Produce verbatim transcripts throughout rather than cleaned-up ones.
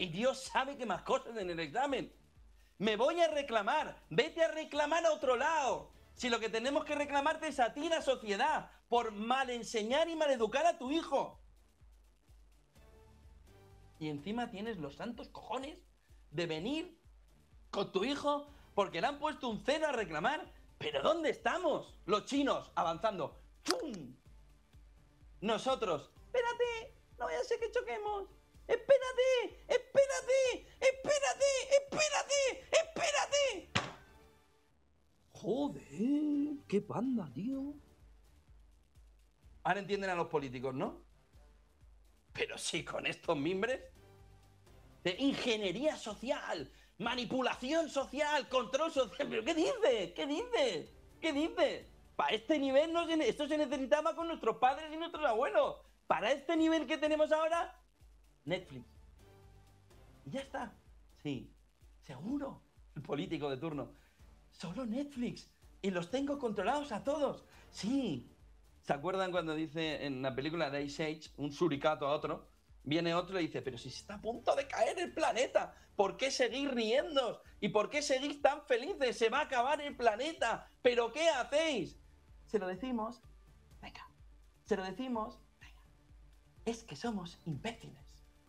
Y Dios sabe que más cosas en el examen. Me voy a reclamar. Vete a reclamar a otro lado. Si lo que tenemos que reclamarte es a ti, la sociedad, por mal enseñar y mal educar a tu hijo. Y encima tienes los santos cojones de venir con tu hijo porque le han puesto un cero a reclamar. ¿Pero dónde estamos? Los chinos avanzando. ¡Pum! Nosotros, espérate, no vaya a ser que choquemos. Espérate, espérate, espérate, espérate, espérate. Joder, qué panda, tío. Ahora entienden a los políticos, ¿no? Pero sí, con estos mimbres de ingeniería social, manipulación social, control social. ¿Pero qué dices? ¿Qué dices? ¿Qué dices? Para este nivel, no se, esto se necesitaba con nuestros padres y nuestros abuelos. Para este nivel que tenemos ahora, Netflix. Y ya está. Sí, seguro. El político de turno. Solo Netflix. Y los tengo controlados a todos. Sí. ¿Se acuerdan cuando dice en la película de Ice Age, un suricato a otro? Viene otro y dice, pero si está a punto de caer el planeta, ¿por qué seguís riendo? ¿Y por qué seguís tan felices? Se va a acabar el planeta. ¿Pero qué hacéis? Se lo decimos, venga, se lo decimos, venga, es que somos imbéciles.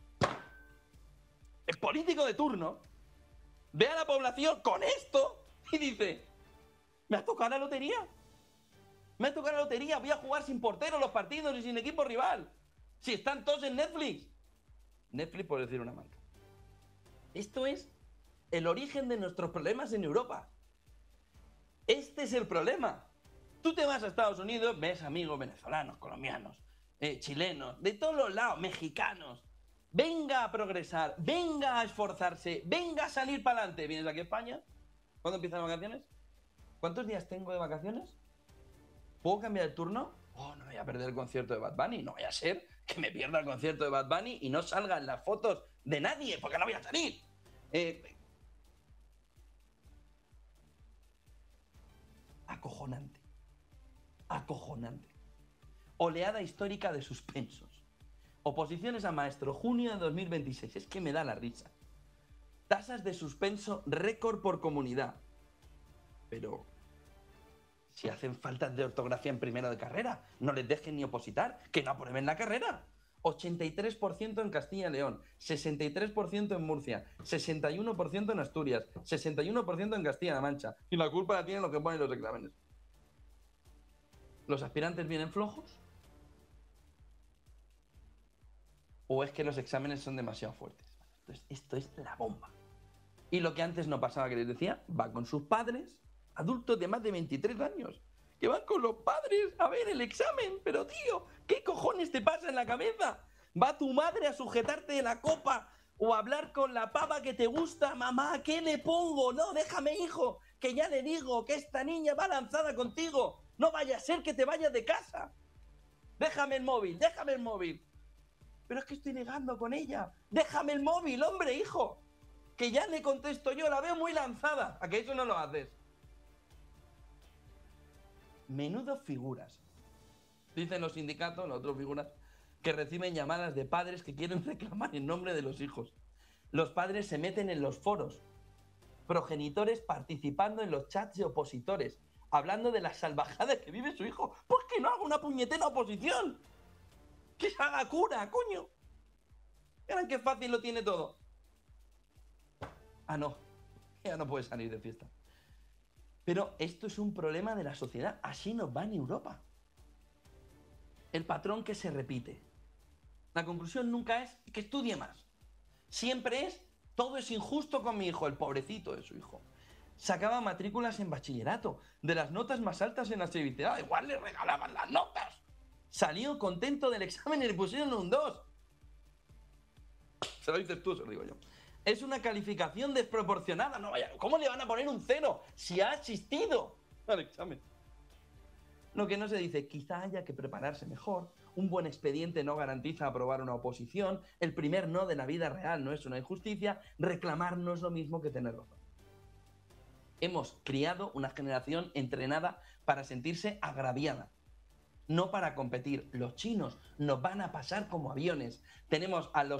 El político de turno ve a la población con esto y dice, me ha tocado la lotería. Me ha tocado la lotería, voy a jugar sin portero los partidos y sin equipo rival. Si están todos en Netflix. Netflix por decir una marca. Esto es el origen de nuestros problemas en Europa. Este es el problema. Tú te vas a Estados Unidos, ves amigos venezolanos, colombianos, eh, chilenos, de todos los lados, mexicanos. Venga a progresar, venga a esforzarse, venga a salir para adelante. ¿Vienes aquí a España? ¿Cuándo empiezan las vacaciones? ¿Cuántos días tengo de vacaciones? ¿Puedo cambiar el turno? Oh, no voy a perder el concierto de Bad Bunny. No vaya a ser que me pierda el concierto de Bad Bunny y no salgan las fotos de nadie, porque no voy a salir. Eh, acojonante. Acojonante. Oleada histórica de suspensos. Oposiciones a maestro, junio de dos mil veintiséis. Es que me da la risa. Tasas de suspenso récord por comunidad. Pero si hacen faltas de ortografía en primero de carrera, no les dejen ni opositar, que no aprueben la carrera. ochenta y tres por ciento en Castilla y León, sesenta y tres por ciento en Murcia, sesenta y uno por ciento en Asturias, sesenta y uno por ciento en Castilla-La Mancha. Y la culpa la tienen los que ponen los exámenes. ¿Los aspirantes vienen flojos? ¿O es que los exámenes son demasiado fuertes? Entonces, esto es la bomba. Y lo que antes no pasaba, que les decía, va con sus padres, adultos de más de veintitrés años, que van con los padres a ver el examen. Pero tío, ¿qué cojones te pasa en la cabeza? ¿Va tu madre a sujetarte de la copa o a hablar con la pava que te gusta? Mamá, ¿qué le pongo? No, déjame, hijo, que ya le digo que esta niña va lanzada contigo. No vaya a ser que te vayas de casa. Déjame el móvil, déjame el móvil. Pero es que estoy negando con ella. Déjame el móvil, hombre, hijo. Que ya le contesto yo, la veo muy lanzada. ¿A que eso no lo haces? Menudo figuras. Dicen los sindicatos, las otras figuras, que reciben llamadas de padres que quieren reclamar en nombre de los hijos. Los padres se meten en los foros. Progenitores participando en los chats de opositores, hablando de las salvajadas que vive su hijo. Pues que no haga una puñetera oposición. Que se haga cura, coño. Verán qué fácil lo tiene todo. Ah, no. Ya no puede salir de fiesta. Pero esto es un problema de la sociedad. Así nos va en Europa. El patrón que se repite. La conclusión nunca es que estudie más. Siempre es, todo es injusto con mi hijo, el pobrecito de su hijo. Sacaba matrículas en bachillerato, de las notas más altas en la selectividad. Igual le regalaban las notas. Salió contento del examen y le pusieron un dos. Se lo dices tú, se lo digo yo. Es una calificación desproporcionada. No vaya, ¿cómo le van a poner un cero si ha asistido al examen? Lo que no se dice, quizá haya que prepararse mejor. Un buen expediente no garantiza aprobar una oposición. El primer no de la vida real no es una injusticia. Reclamar no es lo mismo que tener razón. Hemos criado una generación entrenada para sentirse agraviada, no para competir. Los chinos nos van a pasar como aviones. Tenemos a los